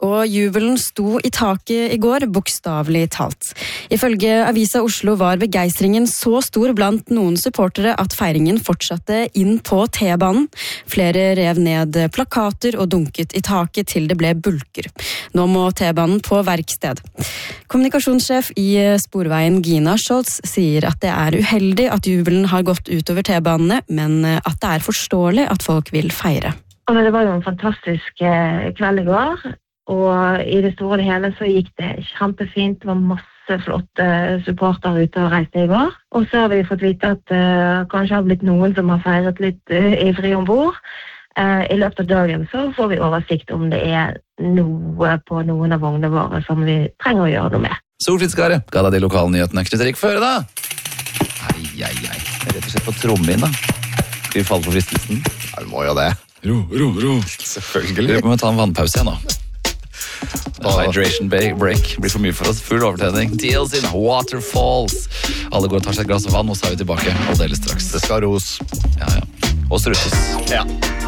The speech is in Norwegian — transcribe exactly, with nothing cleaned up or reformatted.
og jubelen sto i taket i går, bokstavelig talt. Ifølge Avisa Oslo var begeistringen så stor blant noen supportere at feiringen fortsatte inn på T-banen. Flere rev ned plakater og dunket i taket til det ble bulker. Nå må T-banen på verksted. Kommunikasjonssjef i Sporveien Gina Scholz sier at det er uheldig at jubelen har gått utover T-banene, men at det er forståelig at folk vil feire. Det var jo en fantastisk kveld i går, og i det store og hele så gikk det kjempefint. Det var masse flotte supporter ute og reiste i går. Og så har vi fått vite at uh, kanskje har blitt noen som har feiret litt uh, ivrig ombord. Uh, I løpet av dagen så får vi oversikt om det er noe på noen av vognene våre som vi trenger å gjøre noe med. Solfridskare, ga deg de lokale nyhetene. Knut Erik Føre da? Ei, ei, ei. Det er rett og slett på trommen da. Skal vi falle på fristelsen? Ja, vi må jo det. Ro, ro, ro. Selvfølgelig. Vi må ta en vannpause igjen nå. Hydration break blir for mye for oss. Full overtenning. T L C Waterfalls. Alle går og tar seg et glass vann, og så er vi tilbake. Og det er straks. Det skal ros. Ja, ja. Og struttes. Ja.